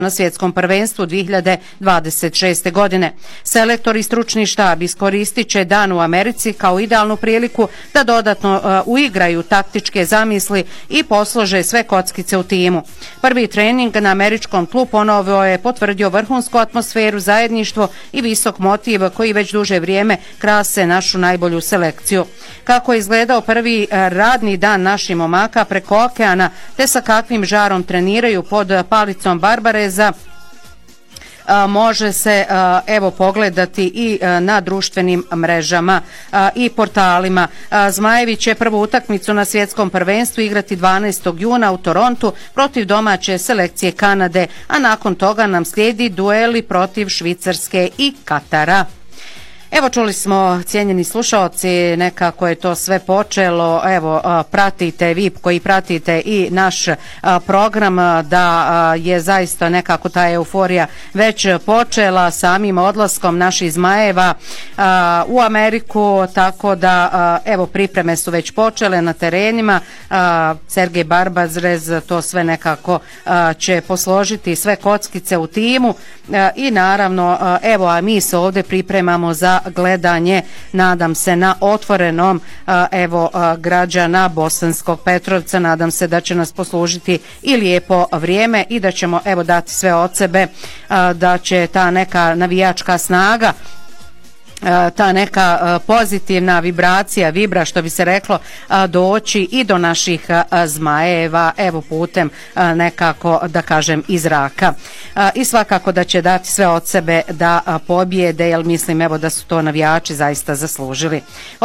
na svjetskom prvenstvu 2026. godine. Selektor i stručni štab iskoristit će dan u Americi kao idealnu priliku da dodatno uigraju taktičke zamisli i poslože sve kockice u timu. Prvi trening na američkom tlu ponovo je potvrdio vrhunsku atmosferu, zajedništvo i visok motiv koji već duže vrijeme krase našu najbolju selekciju. Kako je izgledao prvi radni dan naših momaka preko okeana, te sa kakvim žarom treniraju pod palicom Barbareza, može se pogledati i na društvenim mrežama i portalima. Zmajevi će prvu utakmicu na svjetskom prvenstvu igrati 12. juna u Torontu protiv domaće selekcije Kanade, a nakon toga nam slijedi dueli protiv Švicarske i Katara. Evo, čuli smo, cijenjeni slušaoci, nekako je to sve počelo. Evo, pratite vi koji pratite i naš program, da je zaista nekako ta euforija već počela samim odlaskom naših Zmajeva u Ameriku, tako da evo, pripreme su već počele na terenima. Sergej Barbarez to sve nekako će posložiti, sve kockice u timu i naravno, evo, a mi se ovdje pripremamo za gledanje, nadam se, na Otvorenom, građana Bosanskog Petrovca. Nadam se da će nas poslužiti i lijepo vrijeme i da ćemo dati sve od sebe, da će ta neka navijačka snaga, ta neka pozitivna vibracija, vibra što bi se reklo, doći i do naših Zmajeva, evo, putem nekako, da kažem, iz zraka. I svakako da će dati sve od sebe da pobjede, jer mislim da su to navijači zaista zaslužili.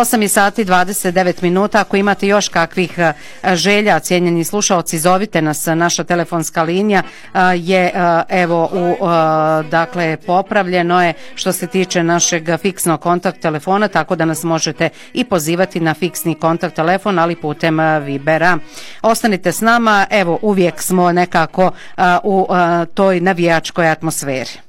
8:29. Ako imate još kakvih želja, cijenjeni slušaoci, zovite nas. Naša telefonska linija je dakle, popravljeno je što se tiče našeg fiksnog kontakt telefona, tako da nas možete i pozivati na fiksni kontakt telefon, ali putem Vibera. Ostanite s nama, evo, uvijek smo nekako u toj navijačkoj atmosferi.